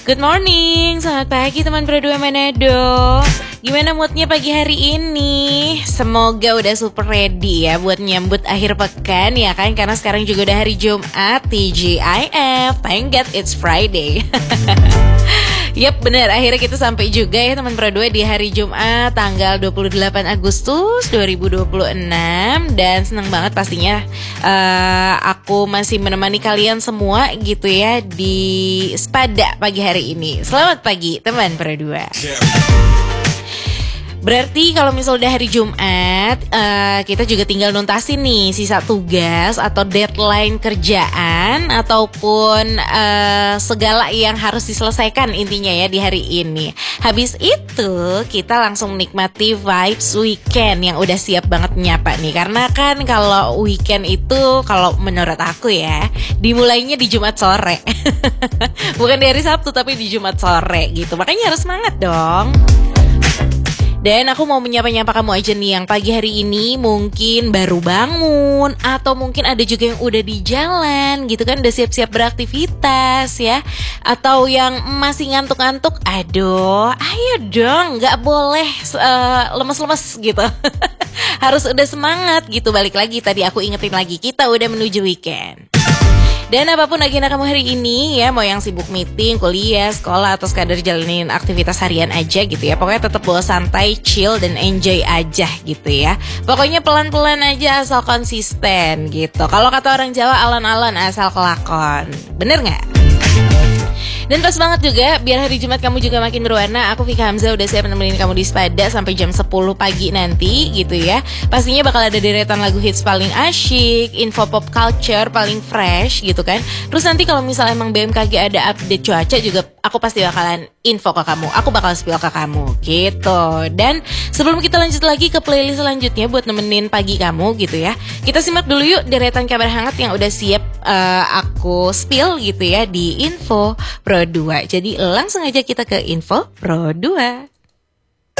Good morning, selamat pagi teman Pro2 Manado. Gimana moodnya pagi hari ini? Semoga udah super ready ya buat nyambut akhir pekan ya kan. Karena sekarang juga udah hari Jumat, TGIF. Thank God it's Friday. Yap bener, akhirnya kita sampai juga ya teman Pro2 di hari Jumat tanggal 28 Agustus 2026. Dan senang banget pastinya aku masih menemani kalian semua gitu ya di Spada pagi hari ini. Selamat pagi teman Pro2. Berarti kalau misalnya udah hari Jumat, kita juga tinggal nuntasin nih sisa tugas atau deadline kerjaan ataupun segala yang harus diselesaikan intinya ya di hari ini. Habis itu kita langsung nikmati vibes weekend yang udah siap banget nyapa nih. Karena kan kalau weekend itu kalau menurut aku ya dimulainya di Jumat sore. Bukan di hari Sabtu tapi di Jumat sore gitu. Makanya harus semangat dong. Dan aku mau menyapa-nyapa kamu aja nih yang pagi hari ini mungkin baru bangun atau mungkin ada juga yang udah di jalan gitu kan, udah siap-siap beraktivitas ya. Atau yang masih ngantuk-ngantuk, aduh ayo dong, gak boleh lemes-lemes gitu. Harus udah semangat gitu. Balik lagi tadi aku ingetin lagi, kita udah menuju weekend. Dan apapun agenda kamu hari ini ya, mau yang sibuk meeting, kuliah, sekolah, atau sekadar jalanin aktivitas harian aja gitu ya, pokoknya tetap bawa santai, chill, dan enjoy aja gitu ya. Pokoknya pelan-pelan aja asal konsisten gitu. Kalau kata orang Jawa, alon-alon asal kelakon. Bener gak? Dan pas banget juga, biar hari Jumat kamu juga makin berwarna, aku Vika Hamzah udah siap nemenin kamu di Spada sampai jam 10 pagi nanti gitu ya. Pastinya bakal ada deretan lagu hits paling asyik, info pop culture paling fresh gitu kan. Terus nanti kalau misalnya emang BMKG ada update cuaca juga, aku pasti bakalan info ke kamu, aku bakal spill ke kamu gitu. Dan sebelum kita lanjut lagi ke playlist selanjutnya buat nemenin pagi kamu gitu ya, kita simak dulu yuk deretan kabar hangat yang udah siap aku spill gitu ya di Info Pro2. Jadi langsung aja kita ke Info Pro2.